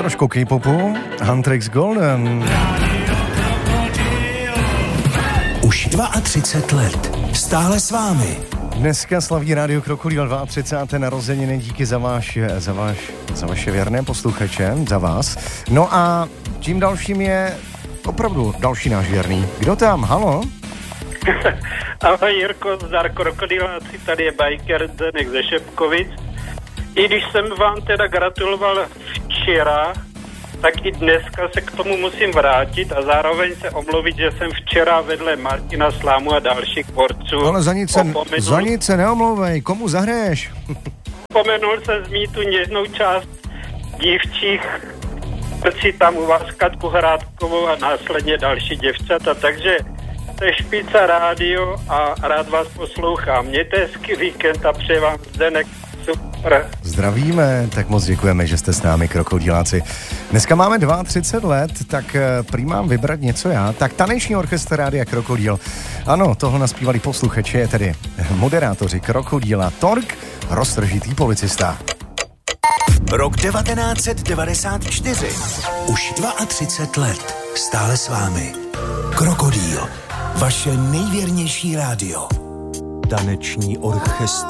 trošku K-popu. Huntrix Golden. Už 32 let. Stále s vámi. Dneska slaví Rádio Krokodýl 32. narozeniny, díky za vaše věrné posluchače, za vás. No a tím dalším je opravdu další náš věrný. Kdo tam? Halo? Ahoj Jirko, zdar Krokodýláci, tady je biker Zdeněk ze Šepkovic. I když jsem vám teda gratuloval včera, tak i dneska se k tomu musím vrátit a zároveň se omluvit, že jsem včera vedle Martina Slámu a dalších porců. Ale za nic se neomlouvej, komu zahraješ? Pomenul jsem zmínit tu jednou část dívčích, si tam u vás Katku Hrádkovou a následně další děvčata, takže to je Špica rádio a rád vás poslouchám. Mějte hezký víkend a přeji vám Zdeněk. Super. Zdravíme, tak moc děkujeme, že jste s námi, Krokodýláci. Dneska máme 32 let, tak prý mám vybrat něco já. Tak taneční orchestr Rádia Krokodýl. Ano, tohle naspívali posluchači, je tedy moderátoři Krokodýla Tork, roztržitý policista. Rok 1994. Už 32 let. Stále s vámi. Krokodýl. Vaše nejvěrnější rádio. Taneční orchestr